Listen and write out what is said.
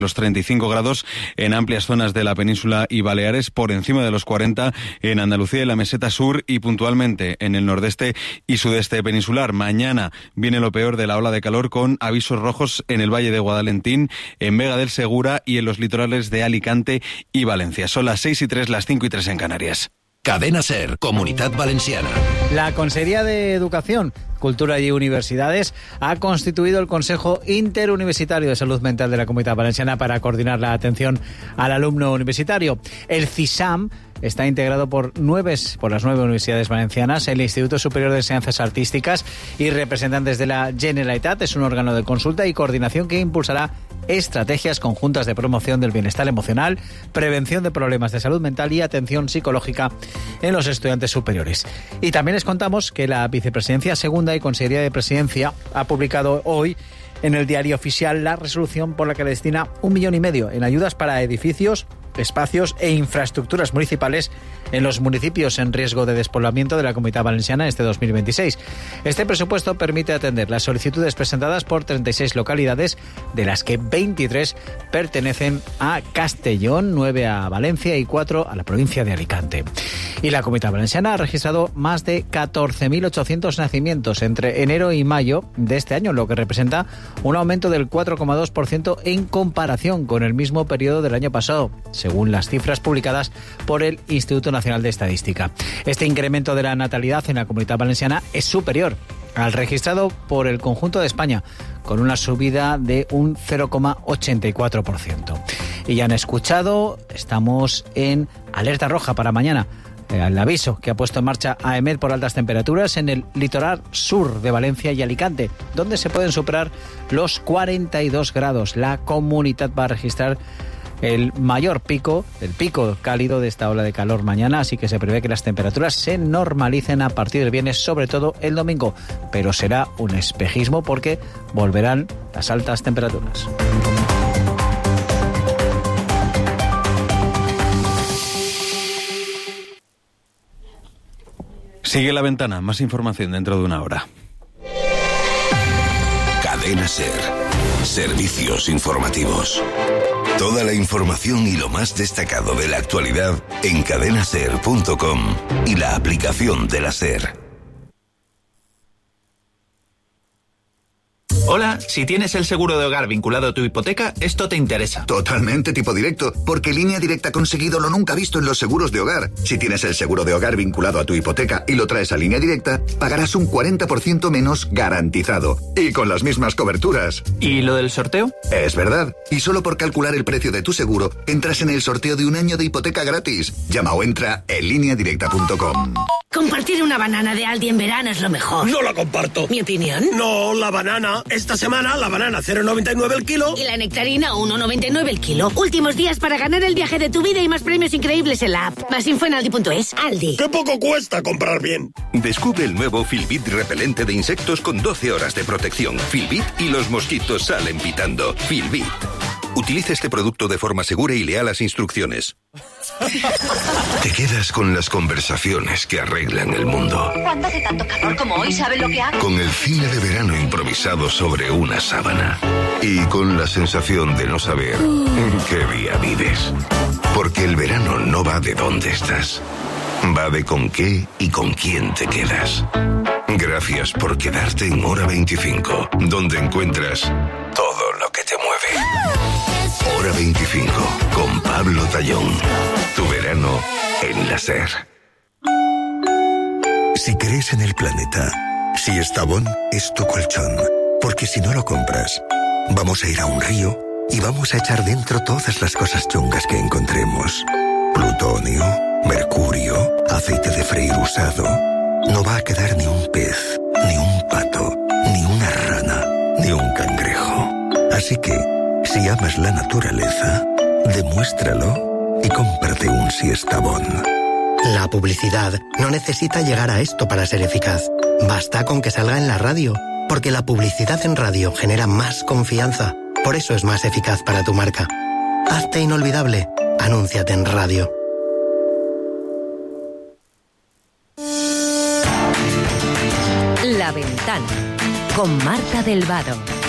los 35 grados en amplias zonas de la península y Baleares, por encima de los 40 en Andalucía y la meseta sur y puntualmente en el nordeste y sudeste peninsular. Mañana viene lo peor de la ola de calor con avisos rojos en el Valle de Guadalentín, en Vega del Segura y en los litorales de Alicante y Valencia. Son las 6:03, las 5:03 en Canarias. Cadena SER, Comunitat Valenciana. La Consellería de Educación, Cultura y Universidades ha constituido el Consejo Interuniversitario de Salud Mental de la Comunitat Valenciana para coordinar la atención al alumno universitario. El CISAM está integrado por las 9 universidades valencianas, el Instituto Superior de Enseñanzas Artísticas y representantes de la Generalitat. Es un órgano de consulta y coordinación que impulsará estrategias conjuntas de promoción del bienestar emocional, prevención de problemas de salud mental y atención psicológica en los estudiantes superiores. Y también les contamos que la Vicepresidencia Segunda y Consellería de Presidencia ha publicado hoy en el Diario Oficial la resolución por la que destina 1,5 millones en ayudas para edificios, espacios e infraestructuras municipales en los municipios en riesgo de despoblamiento de la Comunidad Valenciana este 2026. Este presupuesto permite atender las solicitudes presentadas por 36 localidades, de las que 23 pertenecen a Castellón, 9 a Valencia y 4 a la provincia de Alicante. Y la Comunidad Valenciana ha registrado más de 14.800 nacimientos entre enero y mayo de este año, lo que representa un aumento del 4,2% en comparación con el mismo periodo del año pasado, según las cifras publicadas por el Instituto Nacional de Estadística. Este incremento de la natalidad en la Comunidad Valenciana es superior al registrado por el conjunto de España, con una subida de un 0,84%. Y ya han escuchado, estamos en alerta roja para mañana. El aviso que ha puesto en marcha AEMET por altas temperaturas en el litoral sur de Valencia y Alicante, donde se pueden superar los 42 grados. La comunidad va a registrar el pico cálido de esta ola de calor mañana, así que se prevé que las temperaturas se normalicen a partir del viernes, sobre todo el domingo, pero será un espejismo porque volverán las altas temperaturas. Sigue La Ventana, más información dentro de una hora. Cadena SER, servicios informativos. Toda la información y lo más destacado de la actualidad en cadenaser.com y la aplicación de la SER. Hola, si tienes el seguro de hogar vinculado a tu hipoteca, esto te interesa. Totalmente tipo directo, porque Línea Directa ha conseguido lo nunca visto en los seguros de hogar. Si tienes el seguro de hogar vinculado a tu hipoteca y lo traes a Línea Directa, pagarás un 40% menos garantizado. Y con las mismas coberturas. ¿Y lo del sorteo? Es verdad. Y solo por calcular el precio de tu seguro, entras en el sorteo de un año de hipoteca gratis. Llama o entra en lineadirecta.com. Compartir una banana de Aldi en verano es lo mejor. No la comparto. ¿Mi opinión? No, la banana. Esta semana la banana 0,99 el kilo. Y la nectarina 1,99 el kilo. Últimos días para ganar el viaje de tu vida y más premios increíbles en la app. Más info en aldi.es. Aldi. ¡Qué poco cuesta comprar bien! Descubre el nuevo Filbit repelente de insectos con 12 horas de protección. Filbit y los mosquitos salen pitando. Filbit. Utiliza este producto de forma segura y lea las instrucciones. Te quedas con las conversaciones que arreglan el mundo. Cuando hace tanto calor como hoy, ¿sabes lo que hago? Con el cine de verano improvisado sobre una sábana. Y con la sensación de no saber en qué día vives. Porque el verano no va de dónde estás. Va de con qué y con quién te quedas. Gracias por quedarte en Hora 25, donde encuentras todo lo que te mueve. Hora 25, con Pablo Tallón. Tu verano en la SER. Si crees en el planeta, si Estavón es tu colchón, porque si no lo compras, vamos a ir a un río y vamos a echar dentro todas las cosas chungas que encontremos. Plutonio, mercurio, aceite de freír usado. No va a quedar ni un pez, ni un pato, ni una rana, ni un cangrejo. Así que, si amas la naturaleza, demuéstralo y cómprate un Siestabón. La publicidad no necesita llegar a esto para ser eficaz. Basta con que salga en la radio, porque la publicidad en radio genera más confianza. Por eso es más eficaz para tu marca. Hazte inolvidable. Anúnciate en radio. La Ventana, con Marta del Vado.